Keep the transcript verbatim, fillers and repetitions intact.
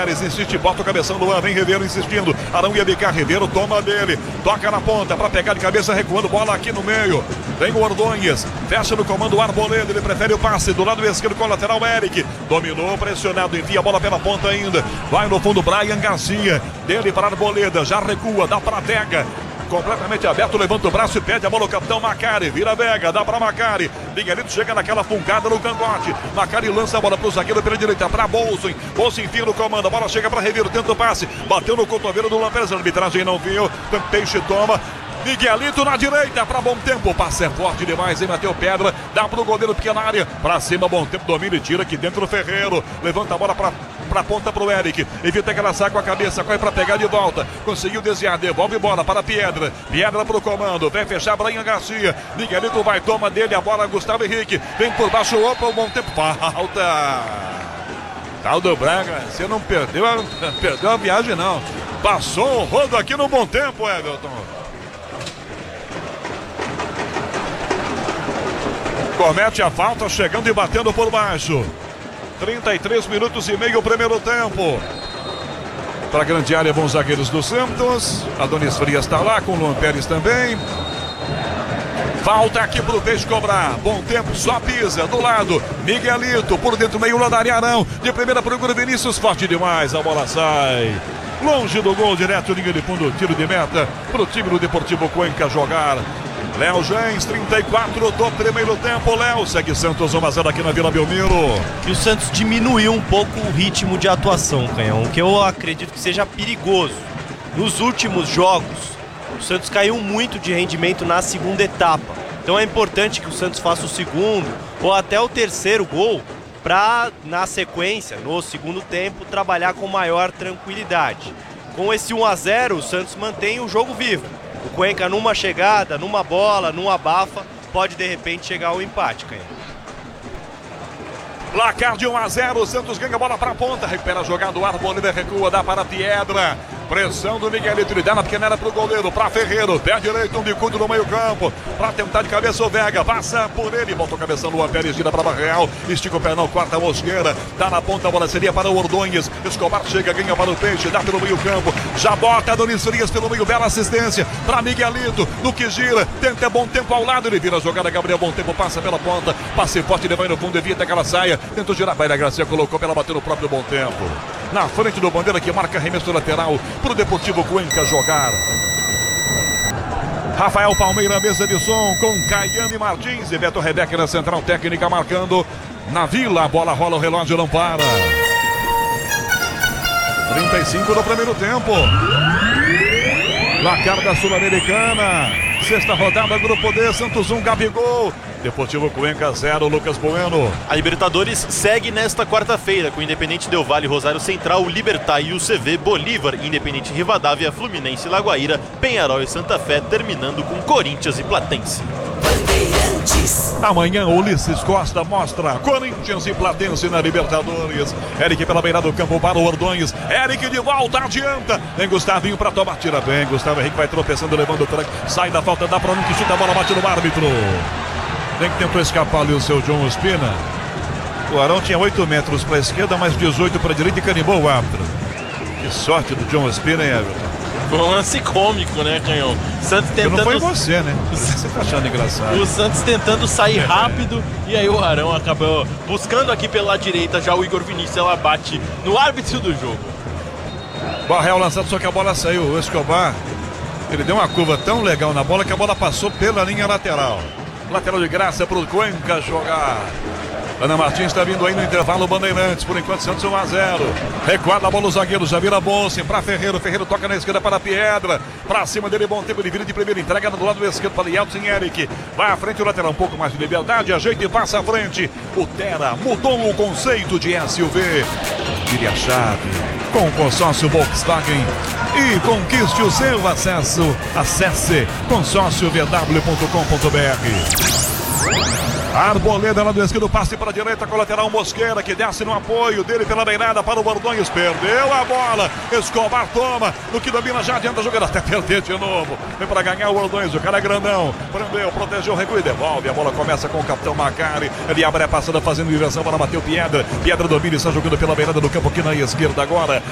Pérez insiste, bota o cabeção do Luan, vem Ribeiro insistindo. Arão ia bicar, Ribeiro toma dele. Toca na ponta para pegar de cabeça, recuando, bola aqui no meio. Vem o Ordonhas, fecha no comando o Arboleda, ele prefere o passe do lado esquerdo com o lateral Eric. Dominou, pressionado, envia a bola pela ponta ainda. Vai no fundo Brian Garcia, dele para Arboleda, já recua, dá para Vega. Completamente aberto, levanta o braço e pede a bola o capitão Macari, vira Vega, dá para Macari. Miguelito chega naquela funcada no cangote. Macari lança a bola pro zagueiro pela direita, para Bolson. Bolson enfia no comando, a bola chega para Ribeiro, tenta o passe, bateu no cotovelo do Lampérez, a arbitragem não viu. Peixe toma. Miguelito na direita, para Bom Tempo, passe é forte demais, hein, Mateu Pedra, dá pro goleiro pequena área, pra cima, Bom Tempo, domina e tira aqui dentro o Ferreiro, levanta a bola pra, pra ponta pro Eric, evita que ela saia com a cabeça, corre pra pegar de volta, conseguiu desviar, devolve bola para Piedra, Piedra pro comando, vem fechar Brian Garcia, Miguelito vai, toma dele a bola, Gustavo Henrique, vem por baixo, opa, o Bom Tempo, falta, tal do Braga, você não perdeu, perdeu a viagem não, passou o rodo aqui no Bom Tempo, Everton. Comete a falta, chegando e batendo por baixo. trinta e três minutos e meio o primeiro tempo. Para a grande área, bons zagueiros do Santos. Adonis Frias está lá, com o Luan Pérez também. Falta aqui pro Peixe cobrar. Bom Tempo, só pisa do lado. Miguelito, por dentro, meio lá da área, Arão. De primeira procura, Vinícius, forte demais. A bola sai longe do gol, direto, linha de fundo, tiro de meta. Pro time do Deportivo Cuenca jogar. Léo Gens, trinta e quatro do primeiro tempo. Léo segue Santos um a zero aqui na Vila Belmiro. E o Santos diminuiu um pouco o ritmo de atuação, Canhão, o que eu acredito que seja perigoso. Nos últimos jogos, o Santos caiu muito de rendimento na segunda etapa. Então é importante que o Santos faça o segundo ou até o terceiro gol para, na sequência, no segundo tempo, trabalhar com maior tranquilidade. Com esse um a zero, o Santos mantém o jogo vivo. O Cuenca, numa chegada, numa bola, numa abafa, pode de repente chegar ao empate, Canhão. Placar de um a zero, o Santos ganha a bola para a ponta, recupera a jogada, o Arboleda recua, dá para a Piedra. Pressão do Miguelito, ele dá na pequena para o goleiro, para Ferreiro, pé direito, um bicudo no meio campo, para tentar de cabeça o Vega, passa por ele, bota o cabeção do Luan Pérez, gira para Barreal, estica o pé não, quarta Mosqueira, dá na ponta, a bola seria para o Ordonhas, Escobar chega, ganha para o Peixe, dá pelo meio campo, já bota Adonis Frias pelo meio, bela assistência para Miguelito, no que gira, tenta Bom Tempo ao lado, ele vira a jogada, Gabriel Bom Tempo passa pela ponta, passe forte, ele vai no fundo, evita que ela saia, tentou girar, Baira Gracia colocou pela bater no próprio Bom Tempo. Na frente do Bandeira que marca arremesso lateral para o Deportivo Cuenca jogar. Rafael Palmeira, mesa de som com Caiane Martins e Beto Rebeca na central técnica marcando na Vila. A bola rola, o relógio não para. trinta e cinco no primeiro tempo. Placar da Sul-Americana. Sexta rodada, Grupo D, Santos um, Gabigol. Deportivo Cuenca zero, Lucas Bueno. A Libertadores segue nesta quarta-feira com Independente Del Valle, Rosário Central, Libertad e U C V, Bolívar, Independente Rivadavia, Fluminense, Lagoaíra, Penharol e Santa Fé, terminando com Corinthians e Platense. Amanhã Ulisses Costa mostra Corinthians e Platense na Libertadores. Eric pela beirada do campo para o Ordonhas. Eric de volta, adianta. Vem Gustavinho para tomar, tira bem. Gustavo Henrique vai tropeçando, levando o tranque. Sai da falta, dá para um que chuta, a bola bate no árbitro. Tem que tentou escapar ali o seu John Ospina. O Arão tinha oito metros para a esquerda, mais dezoito para a direita e carimbou o árbitro. Que sorte do John Ospina, hein, Everton? Foi um lance cômico, né, Canhão? Santos tentando... Não foi você, né? Você tá achando engraçado. O Santos tentando sair rápido e aí o Arão acabou buscando aqui pela direita, já o Igor Vinícius, ela bate no árbitro do jogo. Barreal lançado, só que a bola saiu. O Escobar, ele deu uma curva tão legal na bola que a bola passou pela linha lateral. Lateral de graça para o Cuenca jogar. Ana Martins está vindo aí no intervalo, Bandeirantes, por enquanto Santos um a zero. Recuada a bola, o zagueiro já vira Bolsa para Ferreiro, Ferreiro toca na esquerda para Piedra, para cima dele, Bom Tempo, ele vira de primeira, entrega do lado esquerdo para Yeltsin Eric, vai à frente o lateral, um pouco mais de liberdade, ajeita e passa à frente. O Tera mudou o conceito de S U V, vire a chave com o consórcio Volkswagen e conquiste o seu acesso. Acesse consórcio v w ponto com ponto b r. Arboleda lá do esquerdo, passe para a direita com o lateral Mosqueira, que desce no apoio dele pela beirada para o Ordonhas, perdeu a bola, Escobar toma, no que domina já adianta jogando até perder de novo, vem para ganhar o Ordonhas, o cara é grandão, prendeu, protegeu, recua e devolve, a bola começa com o capitão Macari, ele abre a passada fazendo inversão para bater o Piedra, Piedra domina e está jogando pela beirada do campo aqui na esquerda agora,